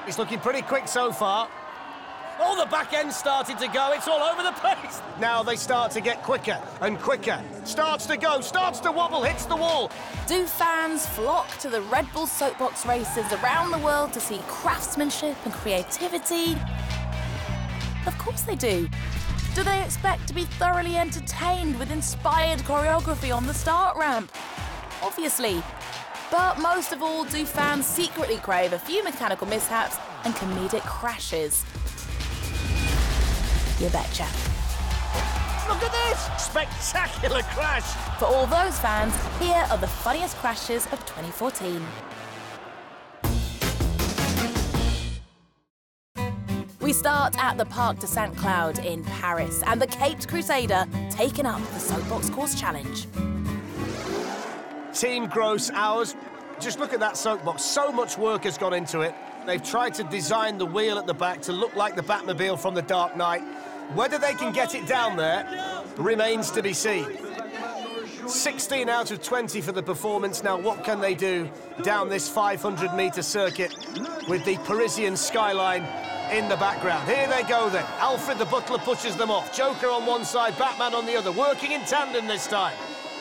It's looking pretty quick so far. Oh, the back end started to go. It's all over the place. Now they start to get quicker and quicker. Starts to go, starts to wobble, hits the wall. Do fans flock to the Red Bull soapbox races around the world to see craftsmanship and creativity? Of course they do. Do they expect to be thoroughly entertained with inspired choreography on the start ramp? Obviously. But most of all, do fans secretly crave a few mechanical mishaps and comedic crashes? You betcha. Look at this! Spectacular crash! For all those fans, here are the funniest crashes of 2014. We start at the Parc de Saint-Cloud in Paris and the Caped Crusader taking up the Soapbox Course Challenge. Team Gross Hours. Just look at that soapbox. So much work has gone into it. They've tried to design the wheel at the back to look like the Batmobile from The Dark Knight. Whether they can get it down there remains to be seen. 16 out of 20 for the performance. Now, what can they do down this 500-metre circuit with the Parisian skyline in the background? Here they go then. Alfred the Butler pushes them off. Joker on one side, Batman on the other, working in tandem this time.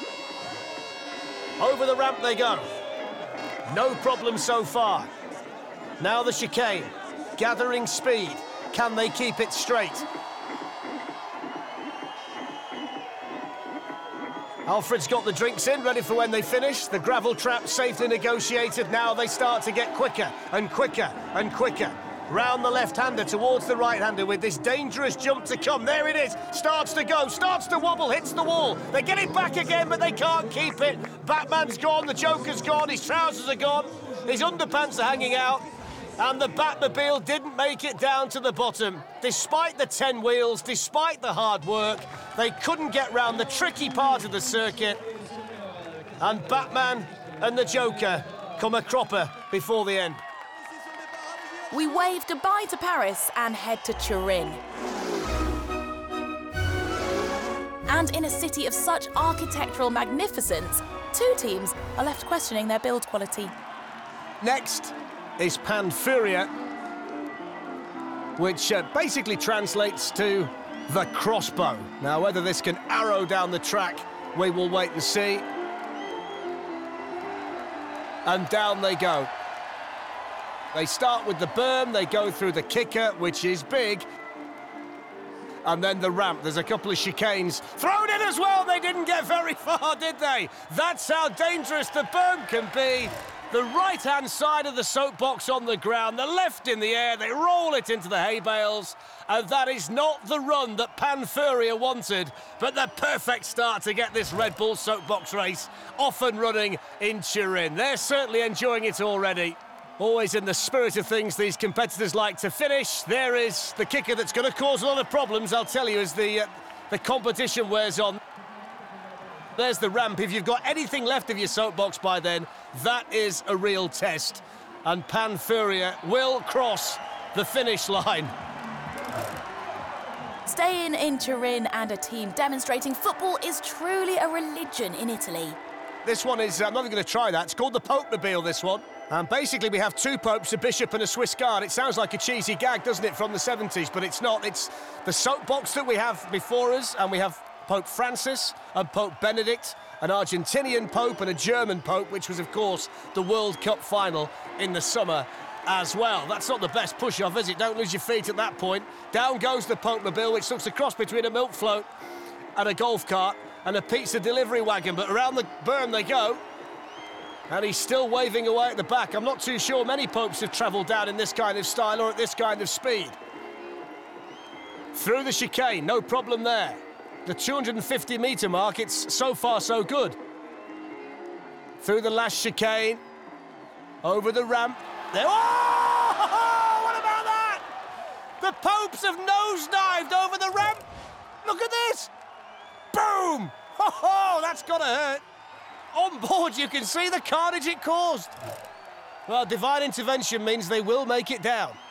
Over the ramp they go. No problem so far. Now the chicane, gathering speed. Can they keep it straight? Alfred's got the drinks in, ready for when they finish. The gravel trap safely negotiated. Now they start to get quicker and quicker and quicker. Round the left-hander towards the right-hander with this dangerous jump to come. There it is. Starts to go, starts to wobble, hits the wall. They get it back again, but they can't keep it. Batman's gone, the Joker's gone, his trousers are gone, his underpants are hanging out. And the Batmobile didn't make it down to the bottom. Despite the 10 wheels, despite the hard work, they couldn't get round the tricky part of the circuit. And Batman and the Joker come a cropper before the end. We wave goodbye to Paris and head to Turin. And in a city of such architectural magnificence, two teams are left questioning their build quality. Next is Panfuria, which basically translates to the crossbow. Now, whether this can arrow down the track, we will wait and see. And down they go. They start with the berm, they go through the kicker, which is big, and then the ramp. There's a couple of chicanes thrown in as well. They didn't get very far, did they? That's how dangerous the berm can be. The right-hand side of the soapbox on the ground, the left in the air, they roll it into the hay bales, and that is not the run that Panfuria wanted, but the perfect start to get this Red Bull soapbox race off and running in Turin. They're certainly enjoying it already. Always in the spirit of things, these competitors like to finish. There is the kicker that's going to cause a lot of problems, I'll tell you, as the competition wears on. There's the ramp. If you've got anything left of your soapbox by then, that is a real test. And Panfuria will cross the finish line. Staying in Turin and a team demonstrating football is truly a religion in Italy. This one is, I'm not even going to try that. It's called the Popemobile, this one. And basically we have two popes, a bishop and a Swiss guard. It sounds like a cheesy gag, doesn't it, from the 70s, but it's not. It's the soapbox that we have before us, and we have Pope Francis and Pope Benedict, an Argentinian pope and a German pope, which was, of course, the World Cup final in the summer as well. That's not the best push-off, is it? Don't lose your feet at that point. Down goes the Popemobile, which looks a cross between a milk float and a golf cart and a pizza delivery wagon, but around the berm they go. And he's still waving away at the back. I'm not too sure many popes have travelled down in this kind of style or at this kind of speed. Through the chicane, no problem there. The 250-metre mark, it's so far so good. Through the last chicane, over the ramp. There. Oh! What about that? The popes have nosedived over the ramp. Look at this. Boom! Oh, that's got to hurt. On board, you can see the carnage it caused. Well, divine intervention means they will make it down.